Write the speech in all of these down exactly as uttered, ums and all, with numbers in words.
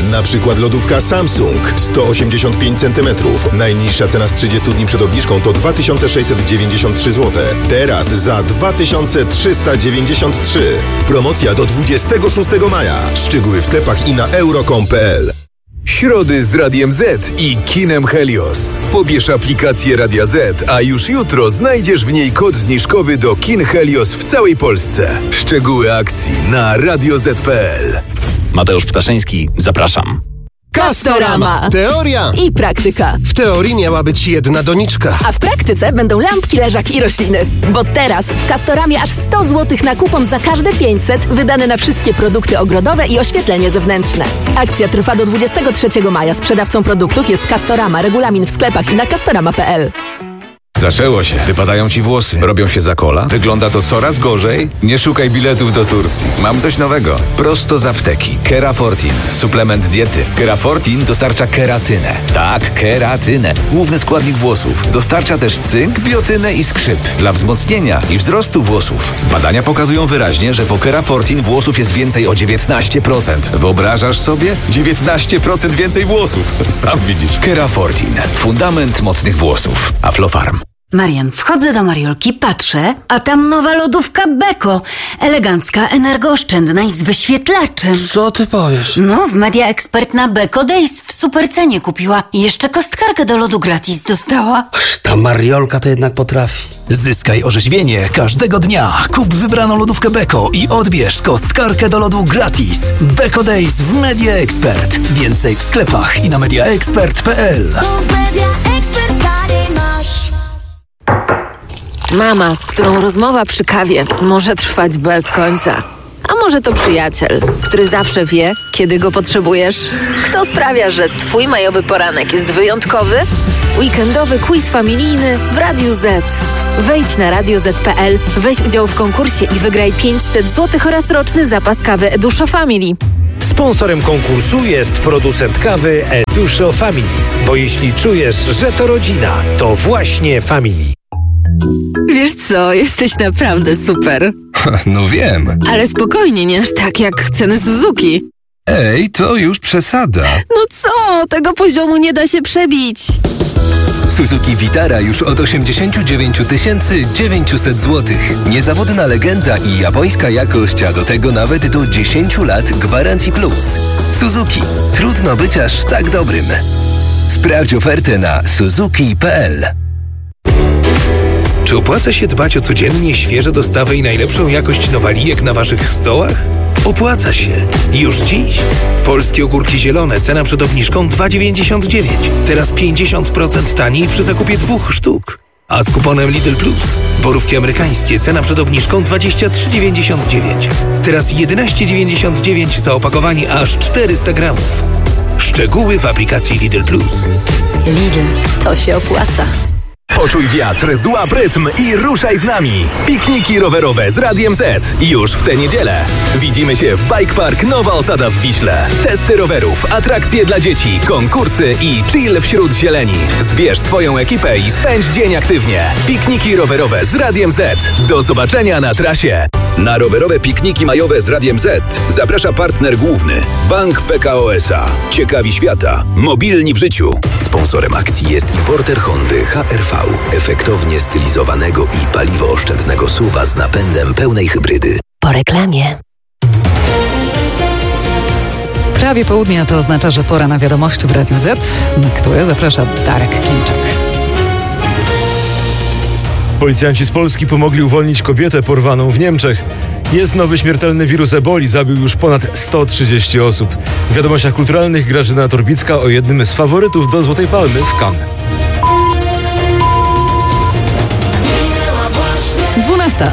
Na przykład lodówka Samsung sto osiemdziesiąt pięć centymetrów. Najniższa cena z trzydziestu dni przed obniżką to dwa tysiące sześćset dziewięćdziesiąt trzy złote. Teraz za dwa tysiące trzysta dziewięćdziesiąt trzy. Promocja do dwudziestego szóstego maja. Szczegóły w sklepach i na euro kropka com kropka pe el. Środy z Radiem Z i kinem Helios. Pobierz aplikację Radia Z, a już jutro znajdziesz w niej kod zniżkowy do kin Helios w całej Polsce. Szczegóły akcji na radio zet kropka pe el. Mateusz Ptaszyński, zapraszam. Castorama. Teoria I praktyka. W teorii miała być jedna doniczka. A w praktyce będą lampki, leżaki i rośliny. Bo teraz w Castoramie aż sto złotych na kupon za każde pięćset wydane na wszystkie produkty ogrodowe i oświetlenie zewnętrzne. Akcja trwa do dwudziestego trzeciego maja. Sprzedawcą produktów jest Castorama. Regulamin w sklepach i na castorama kropka pe el. Zaczęło się. Wypadają ci włosy. Robią się za kola. Wygląda to coraz gorzej. Nie szukaj biletów do Turcji. Mam coś nowego. Prosto z apteki. Kerafortin. Suplement diety. Kerafortin dostarcza keratynę. Tak, keratynę. Główny składnik włosów. Dostarcza też cynk, biotynę i skrzyp. Dla wzmocnienia i wzrostu włosów. Badania pokazują wyraźnie, że po Kerafortin włosów jest więcej o dziewiętnaście procent. Wyobrażasz sobie? dziewiętnaście procent więcej włosów. Sam widzisz. Kerafortin. Fundament mocnych włosów. Aflofarm. Marian, wchodzę do Mariolki, patrzę, a tam nowa lodówka Beko. Elegancka, energooszczędna i z wyświetlaczem. Co ty powiesz? No, w Media Expert na Beko Days w supercenie kupiła i jeszcze kostkarkę do lodu gratis dostała. Aż ta Mariolka to jednak potrafi. Zyskaj orzeźwienie każdego dnia. Kup wybraną lodówkę Beko i odbierz kostkarkę do lodu gratis. Beko Days w Media Expert. Więcej w sklepach i na media expert kropka pe el. Mama, z którą rozmowa przy kawie może trwać bez końca. A może to przyjaciel, który zawsze wie, kiedy go potrzebujesz? Kto sprawia, że twój majowy poranek jest wyjątkowy? Weekendowy quiz familijny w Radiu Z. Wejdź na radio zet kropka pe el, weź udział w konkursie i wygraj pięćset złotych oraz roczny zapas kawy Eduszo Family. Sponsorem konkursu jest producent kawy Eduszo Family. Bo jeśli czujesz, że to rodzina, to właśnie Family. Wiesz co, jesteś naprawdę super. No wiem. Ale spokojnie, nie aż tak jak ceny Suzuki. Ej, to już przesada. No co? Tego poziomu nie da się przebić. Suzuki Vitara już od osiemdziesiąt dziewięć tysięcy dziewięćset złotych. Niezawodna legenda i japońska jakość, a do tego nawet do dziesięć lat gwarancji plus. Suzuki. Trudno być aż tak dobrym. Sprawdź ofertę na suzuki kropka pe el. Czy opłaca się dbać o codziennie świeże dostawy i najlepszą jakość nowalijek na waszych stołach? Opłaca się. Już dziś. Polskie ogórki zielone, cena przed obniżką dwa dziewięćdziesiąt dziewięć. Teraz pięćdziesiąt procent taniej przy zakupie dwóch sztuk. A z kuponem Lidl Plus. Borówki amerykańskie, cena przed obniżką dwadzieścia trzy dziewięćdziesiąt dziewięć. Teraz jedenaście dziewięćdziesiąt dziewięć za opakowanie aż czterysta gramów. Szczegóły w aplikacji Lidl Plus. Lidl, to się opłaca. Poczuj wiatr, złap rytm i ruszaj z nami. Pikniki rowerowe z Radiem Z. Już w tę niedzielę. Widzimy się w Bike Park Nowa Osada w Wiśle. Testy rowerów, atrakcje dla dzieci, konkursy i chill wśród zieleni. Zbierz swoją ekipę i spędź dzień aktywnie. Pikniki rowerowe z Radiem Z. Do zobaczenia na trasie. Na rowerowe pikniki majowe z Radiem Z zaprasza partner główny Bank P K O S A. Ciekawi świata. Mobilni w życiu. Sponsorem akcji jest importer Hondy H R V. Efektownie stylizowanego i paliwooszczędnego suwa z napędem pełnej hybrydy. Po reklamie. Prawie południa to oznacza, że pora na wiadomości w Radiu Z, na które zaprasza Darek Klimczak. Policjanci z Polski pomogli uwolnić kobietę porwaną w Niemczech. Jest nowy śmiertelny wirus eboli, zabił już ponad sto trzydzieści osób. W wiadomościach kulturalnych Grażyna Torbicka o jednym z faworytów do Złotej Palmy w Cannes. dwunasta.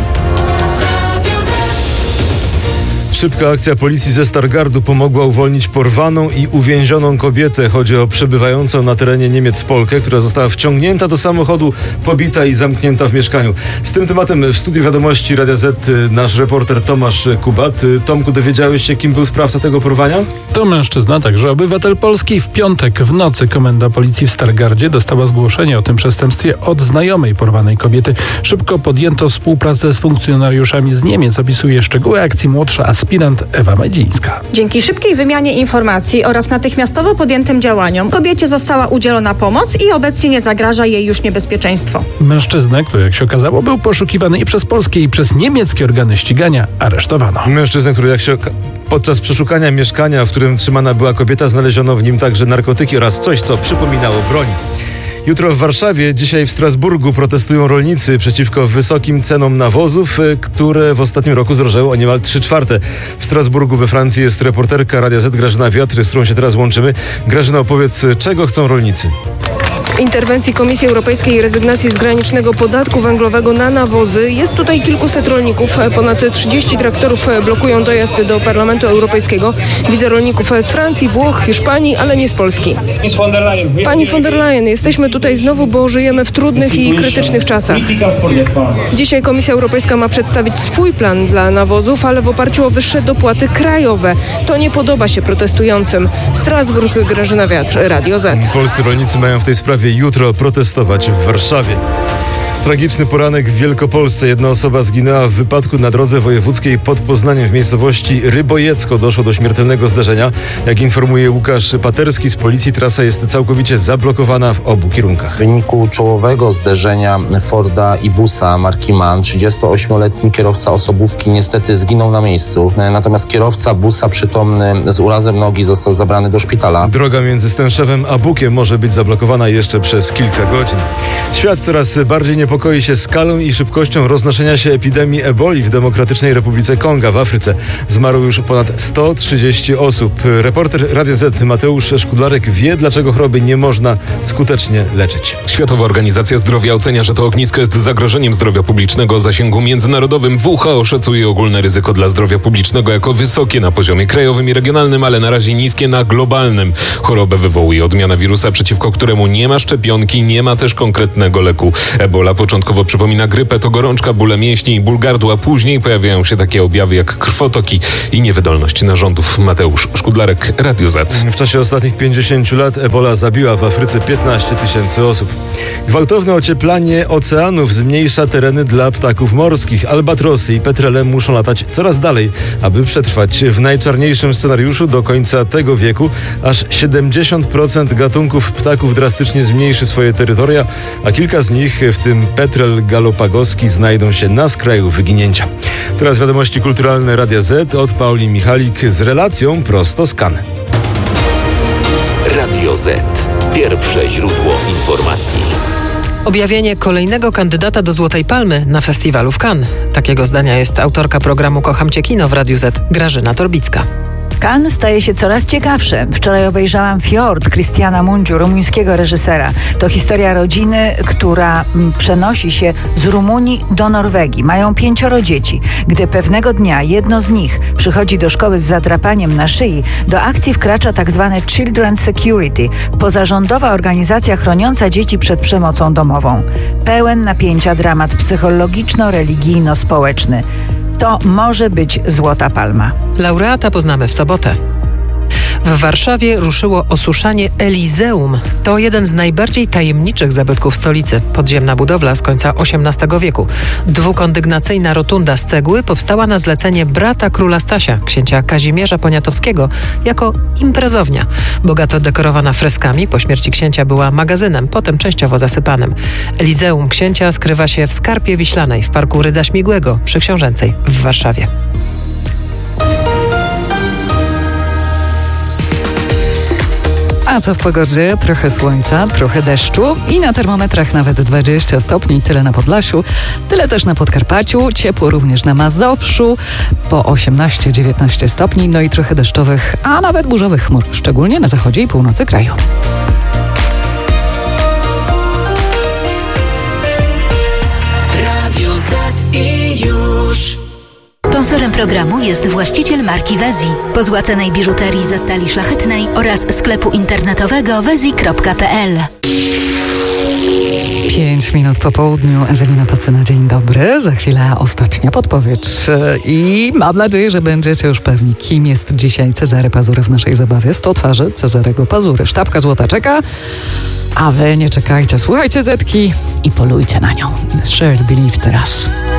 Szybka akcja policji ze Stargardu pomogła uwolnić porwaną i uwięzioną kobietę. Chodzi o przebywającą na terenie Niemiec Polkę, która została wciągnięta do samochodu, pobita i zamknięta w mieszkaniu. Z tym tematem w studiu Wiadomości Radia Z nasz reporter Tomasz Kubat. Tomku, dowiedziałeś się, kim był sprawca tego porwania? To mężczyzna, także obywatel Polski. W piątek w nocy komenda policji w Stargardzie dostała zgłoszenie o tym przestępstwie od znajomej porwanej kobiety. Szybko podjęto współpracę z funkcjonariuszami z Niemiec. Opisuje szczegóły akcji młodsza aspirant aspirant Ewa Mejdzińska. Dzięki szybkiej wymianie informacji oraz natychmiastowo podjętym działaniom kobiecie została udzielona pomoc i obecnie nie zagraża jej już niebezpieczeństwo. Mężczyznę, który jak się okazało był poszukiwany i przez polskie i przez niemieckie organy ścigania, aresztowano. Mężczyznę, który jak się oka- podczas przeszukania mieszkania, w którym trzymana była kobieta, znaleziono w nim także narkotyki oraz coś, co przypominało broń. Jutro w Warszawie, dzisiaj w Strasburgu protestują rolnicy przeciwko wysokim cenom nawozów, które w ostatnim roku zdrożały o niemal trzy czwarte. W Strasburgu we Francji jest reporterka Radia Z Grażyna Wiatry, z którą się teraz łączymy. Grażyna, opowiedz, czego chcą rolnicy? Interwencji Komisji Europejskiej i rezygnacji z granicznego podatku węglowego na nawozy. Jest tutaj kilkuset rolników. Ponad trzydzieści traktorów blokują dojazd do Parlamentu Europejskiego. Widzę rolników z Francji, Włoch, Hiszpanii, ale nie z Polski. Pani von der Leyen, jesteśmy tutaj znowu, bo żyjemy w trudnych i krytycznych czasach. Dzisiaj Komisja Europejska ma przedstawić swój plan dla nawozów, ale w oparciu o wyższe dopłaty krajowe. To nie podoba się protestującym. Strasburg, Grażyna Wiatr, Radio Z. Polscy rolnicy mają w tej sprawie jutro protestować w Warszawie. Tragiczny poranek w Wielkopolsce. Jedna osoba zginęła w wypadku na drodze wojewódzkiej pod Poznaniem w miejscowości Rybojecko. Doszło do śmiertelnego zdarzenia. Jak informuje Łukasz Paterski z policji, trasa jest całkowicie zablokowana w obu kierunkach. W wyniku czołowego zderzenia Forda i busa marki MAN trzydziestoośmioletni kierowca osobówki niestety zginął na miejscu. Natomiast kierowca busa przytomny z urazem nogi został zabrany do szpitala. Droga między Stęszewem a Bukiem może być zablokowana jeszcze przez kilka godzin. Świat coraz bardziej niepokoi się skalą i szybkością roznoszenia się epidemii eboli w Demokratycznej Republice Konga w Afryce. Zmarło już ponad sto trzydzieści osób. Reporter Radia Z Mateusz Szkudlarek wie, dlaczego choroby nie można skutecznie leczyć. Światowa Organizacja Zdrowia ocenia, że to ognisko jest zagrożeniem zdrowia publicznego o zasięgu międzynarodowym. W H O szacuje ogólne ryzyko dla zdrowia publicznego jako wysokie na poziomie krajowym i regionalnym, ale na razie niskie na globalnym. Chorobę wywołuje odmiana wirusa, przeciwko któremu nie ma szczepionki, nie ma też konkretnego leku. Ebola początkowo przypomina grypę, to gorączka, bóle mięśni i ból gardła. Później pojawiają się takie objawy jak krwotoki i niewydolność narządów. Mateusz Szkudlarek, Radio Z. W czasie ostatnich pięćdziesięciu lat ebola zabiła w Afryce piętnaście tysięcy osób. Gwałtowne ocieplanie oceanów zmniejsza tereny dla ptaków morskich. Albatrosy i petrele muszą latać coraz dalej, aby przetrwać. W najczarniejszym scenariuszu do końca tego wieku aż siedemdziesiąt procent gatunków ptaków drastycznie zmniejszy swoje terytoria, a kilka z nich, w tym petrel galopagowski, znajdą się na skraju wyginięcia. Teraz wiadomości kulturalne Radia Z od Pauli Michalik z relacją prosto z Cannes. Radio Z. Pierwsze źródło informacji. Objawienie kolejnego kandydata do Złotej Palmy na festiwalu w Cannes. Takiego zdania jest autorka programu Kocham Cię Kino w Radiu Z, Grażyna Torbicka. Cannes staje się coraz ciekawsze. Wczoraj obejrzałam Fjord Christiana Mungiu, rumuńskiego reżysera. To historia rodziny, która m, przenosi się z Rumunii do Norwegii. Mają pięcioro dzieci. Gdy pewnego dnia jedno z nich przychodzi do szkoły z zadrapaniem na szyi, do akcji wkracza tzw. Children's Security, pozarządowa organizacja chroniąca dzieci przed przemocą domową. Pełen napięcia dramat psychologiczno-religijno-społeczny. To może być Złota Palma. Laureata poznamy w sobotę. W Warszawie ruszyło osuszanie Elizeum. To jeden z najbardziej tajemniczych zabytków stolicy. Podziemna budowla z końca osiemnastego wieku. Dwukondygnacyjna rotunda z cegły powstała na zlecenie brata króla Stasia, księcia Kazimierza Poniatowskiego, jako imprezownia. Bogato dekorowana freskami, po śmierci księcia była magazynem, potem częściowo zasypanym. Elizeum księcia skrywa się w Skarpie Wiślanej, w parku Rydza Śmigłego przy Książęcej w Warszawie. A co w pogodzie? Trochę słońca, trochę deszczu i na termometrach nawet dwadzieścia stopni, tyle na Podlasiu, tyle też na Podkarpaciu, ciepło również na Mazowszu, po osiemnaście dziewiętnaście stopni, no i trochę deszczowych, a nawet burzowych chmur, szczególnie na zachodzie i północy kraju. Radio Z i już. Sponsorem programu jest właściciel marki Wezi, pozłacanej biżuterii ze stali szlachetnej oraz sklepu internetowego wezi kropka pe el. Pięć minut po południu. Ewelina Pacyna, dzień dobry. Za chwilę ostatnia podpowiedź. I mam nadzieję, że będziecie już pewni, kim jest dzisiaj Cezary Pazura w naszej zabawie. sto twarzy Cezarego Pazury. Sztabka złota czeka, a wy nie czekajcie. Słuchajcie Zetki i polujcie na nią. Shared Belief teraz.